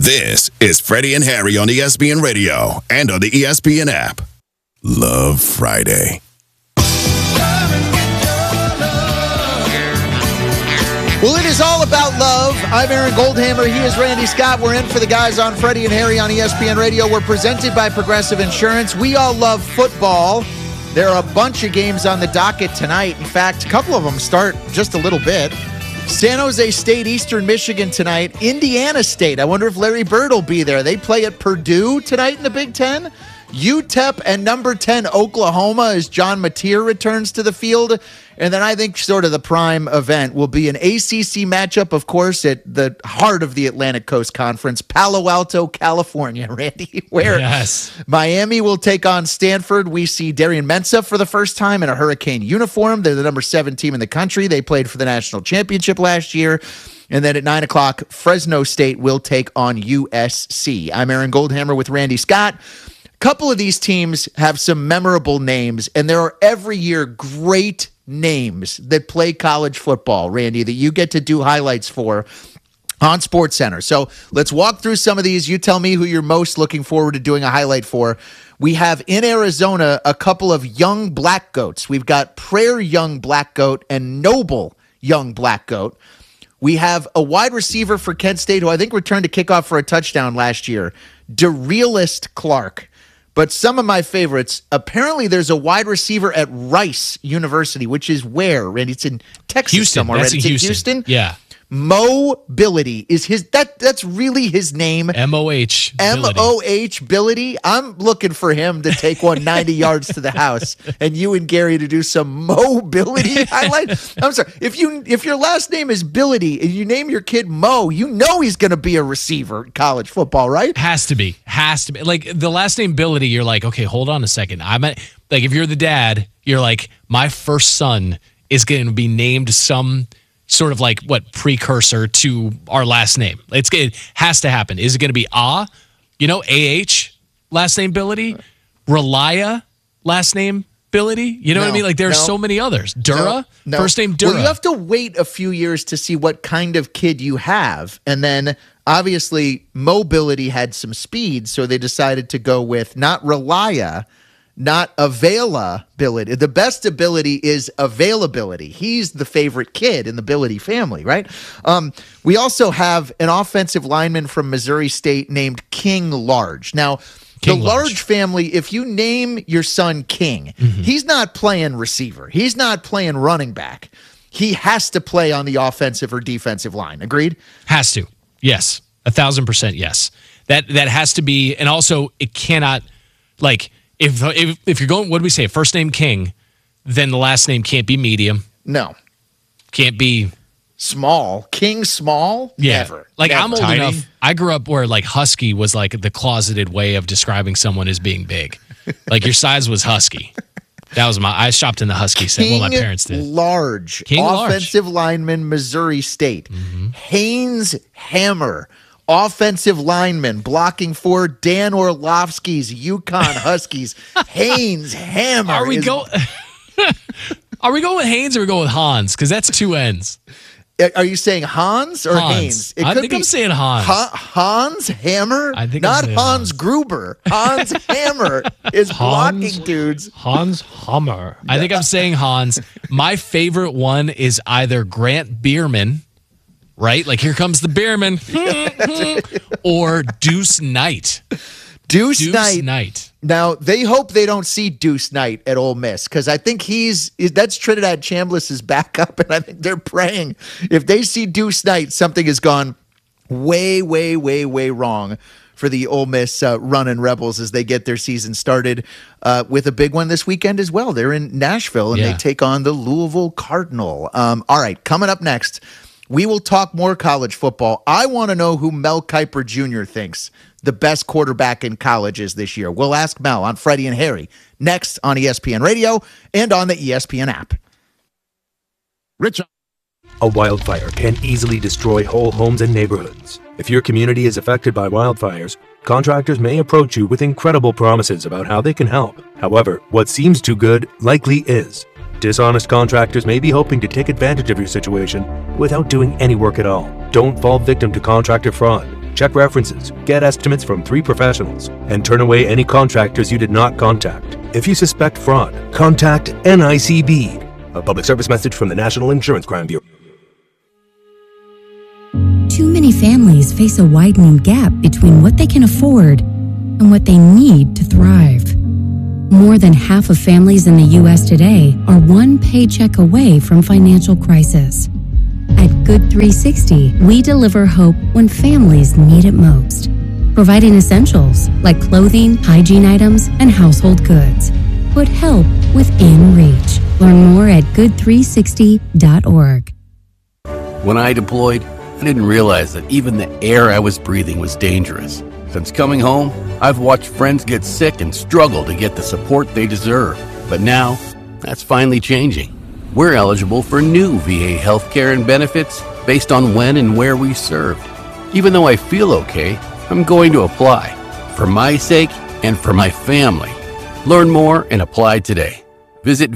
This is Freddie and Harry on ESPN Radio and on the ESPN app. Love Friday. Well, it is all about love. I'm Aaron Goldhammer. He is Randy Scott. We're in for the guys on Freddie and Harry on ESPN Radio. We're presented by Progressive Insurance. We all love football. There are a bunch of games on the docket tonight. In fact, a couple of them start just a little bit. San Jose State, Eastern Michigan tonight. Indiana State. I wonder if Larry Bird will be there. They play at Purdue tonight in the Big Ten. UTEP and number 10 Oklahoma as John Mateer returns to the field. And then I think sort of the prime event will be an ACC matchup, of course, at the heart of the Atlantic Coast Conference, Palo Alto, California, Randy, where Miami will take on Stanford. We see Darian Mensah for the first time in a Hurricane uniform. They're the number 7 team in the country. They played for the national championship last year. And then at 9 o'clock, Fresno State will take on USC. I'm Aaron Goldhammer with Randy Scott. Couple of these teams have some memorable names, and there are every year great names that play college football, Randy, that you get to do highlights for on SportsCenter. So let's walk through some of these. You tell me who you're most looking forward to doing a highlight for. We have in Arizona a couple of young black goats. We've got Prayer Young Black Goat and Noble Young Black Goat. We have a wide receiver for Kent State who I think returned to kickoff for a touchdown last year, DeRealist Clark. But some of my favorites, apparently there's a wide receiver at Rice University, which is where, Randy? It's in Texas Houston, somewhere. That's right? in It's Houston. in Houston? Yeah. Mobility is his. That's really his name. M-O-H. Bility. I'm looking for him to take one 90 yards to the house, and you and Gary to do some mobility highlight. I'm sorry. If your last name is Bility and you name your kid Mo, you know he's going to be a receiver in college football, right? Has to be. Like the last name Bility, you're like, okay, hold on a second. Like if you're the dad, you're like, my first son is going to be named some sort of like precursor to our last name. It has to happen. Is it going to be A-H, last name Bility? Relia, last name Bility? You know what I mean? Like there's so many others. Dura, first name Dura. Well, you have to wait a few years to see what kind of kid you have. And then obviously mobility had some speed, so they decided to go with not Relia, not availability. The best ability is availability. He's the favorite kid in the Bility family, right? We also have an offensive lineman from Missouri State named King Large. Now, the Large family, if you name your son King, he's not playing receiver. He's not playing running back. He has to play on the offensive or defensive line. Agreed? Has to. Yes. 1,000% yes. That has to be, and also it cannot, like, If you're going, what do we say? First name King, then the last name can't be medium. No. Can't be small. King Small? Yeah. Never. Like Never. I'm old enough. I grew up where like husky was like the closeted way of describing someone as being big. Like your size was husky. That was I shopped in the husky set. Well, my parents did. Large. King offensive lineman, Missouri State. Haynes Hammer. Offensive lineman blocking for Dan Orlovsky's Yukon Huskies. Haynes Hammer. Are we going with Haynes or are we going with Hans? Because that's 2 N's. Are you saying Hans or Haynes? I think I'm saying Hans. Hans Hammer? I think not Hans Gruber. Hans Hammer is blocking dudes. Hans Hammer. I think I'm saying Hans. My favorite one is either Grant Bierman. Right? Like, here comes the Beerman. Or Deuce Knight. Deuce Knight. Now, they hope they don't see Deuce Knight at Ole Miss because I think that's Trinidad Chambliss' backup, and I think they're praying if they see Deuce Knight, something has gone way, way, way, way wrong for the Ole Miss running Rebels as they get their season started with a big one this weekend as well. They're in Nashville, and they take on the Louisville Cardinal. All right, coming up next, we will talk more college football. I want to know who Mel Kiper Jr. thinks the best quarterback in college is this year. We'll ask Mel on Freddie and Harry next on ESPN Radio and on the ESPN app. Rich. A wildfire can easily destroy whole homes and neighborhoods. If your community is affected by wildfires, contractors may approach you with incredible promises about how they can help. However, what seems too good likely is. Dishonest contractors may be hoping to take advantage of your situation without doing any work at all. Don't fall victim to contractor fraud. Check references, get estimates from 3 professionals, and turn away any contractors you did not contact. If you suspect fraud, contact NICB. A public service message from the National Insurance Crime Bureau. Too many families face a widening gap between what they can afford and what they need to thrive. More than half of families in the U.S. today are one paycheck away from financial crisis. At Good 360, we deliver hope when families need it most, providing essentials like clothing, hygiene items, and household goods. Put help within reach. Learn more at good360.org. When I deployed, I didn't realize that even the air I was breathing was dangerous. Since coming home, I've watched friends get sick and struggle to get the support they deserve. But now, that's finally changing. We're eligible for new VA healthcare and benefits based on when and where we served. Even though I feel okay, I'm going to apply. For my sake and for my family. Learn more and apply today. Visit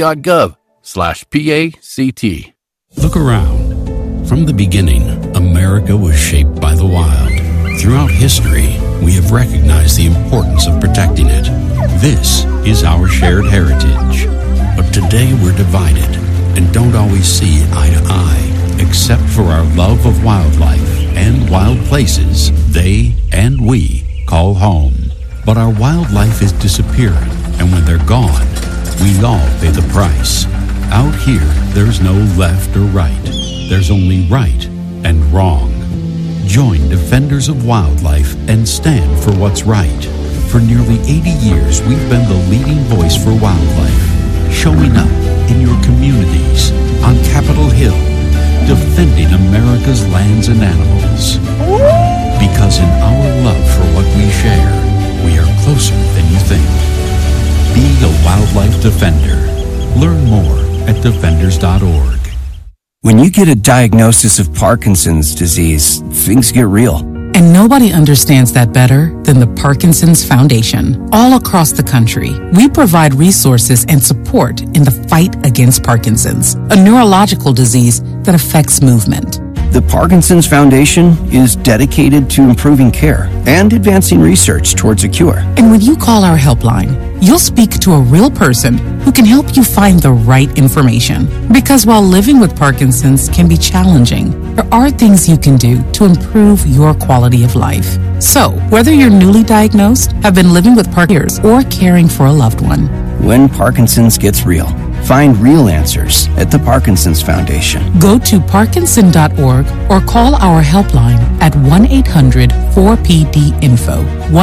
va.gov/PACT. Look around. From the beginning, America was shaped by the wild. Throughout history, we have recognized the importance of protecting it. This is our shared heritage. But today we're divided and don't always see eye to eye, except for our love of wildlife and wild places they and we call home. But our wildlife is disappearing, and when they're gone, we all pay the price. Out here, there's no left or right. There's only right and wrong. Join Defenders of Wildlife and stand for what's right. For nearly 80 years, we've been the leading voice for wildlife, showing up in your communities, on Capitol Hill, defending America's lands and animals. Because in our love for what we share, we are closer than you think. Be a wildlife defender. Learn more at defenders.org. When you get a diagnosis of Parkinson's disease, things get real. And nobody understands that better than the Parkinson's Foundation. All across the country, we provide resources and support in the fight against Parkinson's, a neurological disease that affects movement. The Parkinson's Foundation is dedicated to improving care and advancing research towards a cure. And when you call our helpline, you'll speak to a real person who can help you find the right information. Because while living with Parkinson's can be challenging, there are things you can do to improve your quality of life. So, whether you're newly diagnosed, have been living with Parkinson's, or caring for a loved one, when Parkinson's gets real, find real answers at the Parkinson's Foundation. Go to parkinson.org or call our helpline at 1-800-4PD-INFO,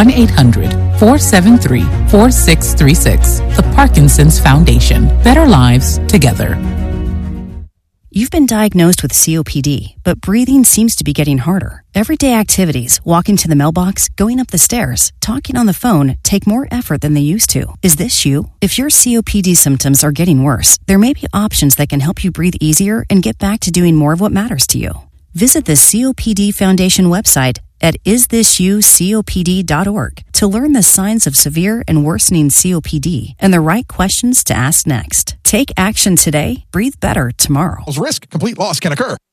1-800-473-4636. The Parkinson's Foundation. Better lives together. You've been diagnosed with COPD, but breathing seems to be getting harder. Everyday activities, walking to the mailbox, going up the stairs, talking on the phone, take more effort than they used to. Is this you? If your COPD symptoms are getting worse, there may be options that can help you breathe easier and get back to doing more of what matters to you. Visit the COPD Foundation website at isthisyoucopd.org to learn the signs of severe and worsening COPD and the right questions to ask next. Take action today. Breathe better tomorrow. Risk complete loss can occur.